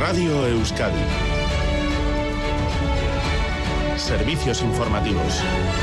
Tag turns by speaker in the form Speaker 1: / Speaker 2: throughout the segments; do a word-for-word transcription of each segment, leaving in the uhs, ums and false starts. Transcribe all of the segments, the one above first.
Speaker 1: Radio Euskadi. Servicios informativos.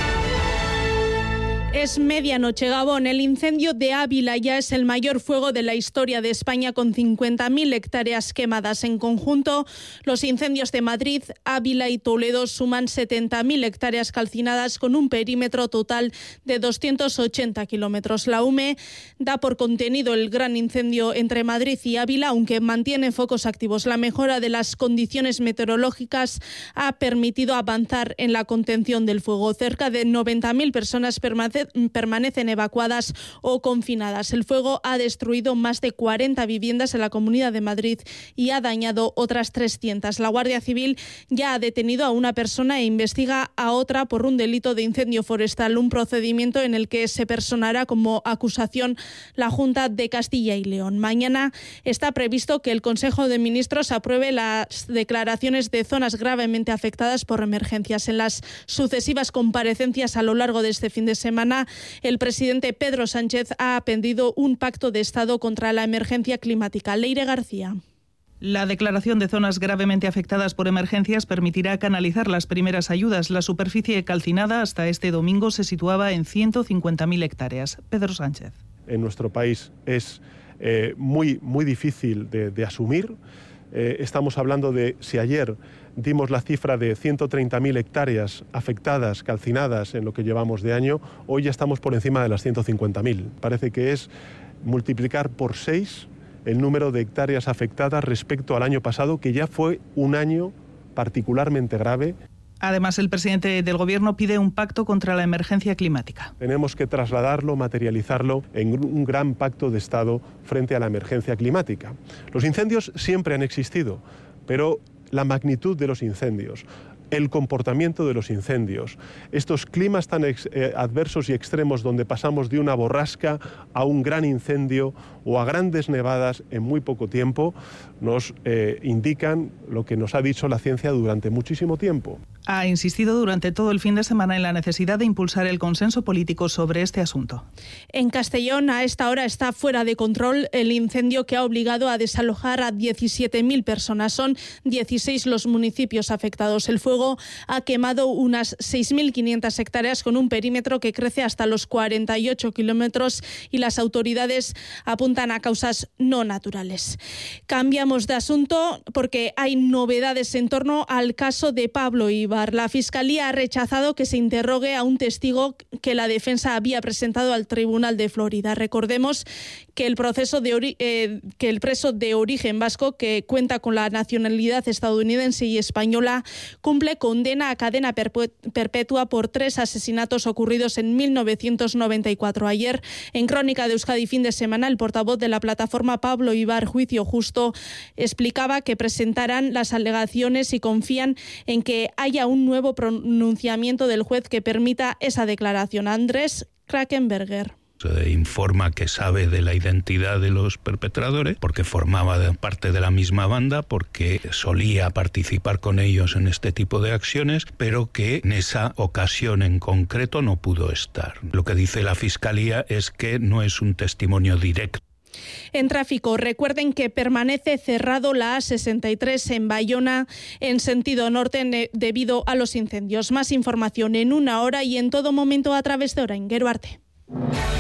Speaker 2: Es medianoche, Gabón. El incendio de Ávila ya es el mayor fuego de la historia de España, con cincuenta mil hectáreas quemadas. En conjunto, los incendios de Madrid, Ávila y Toledo suman setenta mil hectáreas calcinadas, con un perímetro total de doscientos ochenta kilómetros. La U M E da por contenido el gran incendio entre Madrid y Ávila, aunque mantiene focos activos. La mejora de las condiciones meteorológicas ha permitido avanzar en la contención del fuego. Cerca de noventa mil personas permanecen permanecen evacuadas o confinadas. El fuego ha destruido más de cuarenta viviendas en la Comunidad de Madrid y ha dañado otras trescientas. La Guardia Civil ya ha detenido a una persona e investiga a otra por un delito de incendio forestal, un procedimiento en el que se personará como acusación la Junta de Castilla y León. Mañana está previsto que el Consejo de Ministros apruebe las declaraciones de zonas gravemente afectadas por emergencias. En las sucesivas comparecencias a lo largo de este fin de semana, el presidente Pedro Sánchez ha pedido un pacto de Estado contra la emergencia climática. Leire García.
Speaker 3: La declaración de zonas gravemente afectadas por emergencias permitirá canalizar las primeras ayudas. La superficie calcinada hasta este domingo se situaba en ciento cincuenta mil hectáreas. Pedro Sánchez.
Speaker 4: En nuestro país es eh, muy, muy difícil de, de asumir. Eh, estamos hablando de, si ayer dimos la cifra de ciento treinta mil hectáreas afectadas, calcinadas en lo que llevamos de año, hoy ya estamos por encima de las ciento cincuenta mil. Parece que es multiplicar por seis el número de hectáreas afectadas respecto al año pasado, que ya fue un año particularmente grave.
Speaker 3: Además, el presidente del Gobierno pide un pacto contra la emergencia climática.
Speaker 4: Tenemos que trasladarlo, materializarlo en un gran pacto de Estado frente a la emergencia climática. Los incendios siempre han existido, pero la magnitud de los incendios, el comportamiento de los incendios, estos climas tan ex, eh, adversos y extremos donde pasamos de una borrasca a un gran incendio o a grandes nevadas en muy poco tiempo, nos eh, indican lo que nos ha dicho la ciencia durante muchísimo tiempo.
Speaker 3: Ha insistido durante todo el fin de semana en la necesidad de impulsar el consenso político sobre este asunto.
Speaker 2: En Castellón, a esta hora está fuera de control el incendio que ha obligado a desalojar a diecisiete mil personas. Son dieciséis los municipios afectados. El fuego ha quemado unas seis mil quinientas hectáreas con un perímetro que crece hasta los cuarenta y ocho kilómetros y las autoridades apuntan a causas no naturales. Cambiamos de asunto porque hay novedades en torno al caso de Pablo Ibar. La Fiscalía ha rechazado que se interrogue a un testigo que la defensa había presentado al Tribunal de Florida. Recordemos que el proceso de ori- eh, que el preso de origen vasco, que cuenta con la nacionalidad estadounidense y española, cumple condena a cadena perpue- perpetua por tres asesinatos ocurridos en mil novecientos noventa y cuatro. Ayer, en Crónica de Euskadi Fin de Semana, el portavoz de la plataforma Pablo Ibar Juicio Justo explicaba que presentarán las alegaciones y confían en que haya un nuevo pronunciamiento del juez que permita esa declaración. Andrés Krakenberger.
Speaker 5: Se informa que sabe de la identidad de los perpetradores porque formaba parte de la misma banda, porque solía participar con ellos en este tipo de acciones, pero que en esa ocasión en concreto no pudo estar. Lo que dice la Fiscalía es que no es un testimonio directo.
Speaker 2: En tráfico, recuerden que permanece cerrado la A sesenta y tres en Bayona en sentido norte debido a los incendios. Más información en una hora y en todo momento a través de Orain. Gero arte.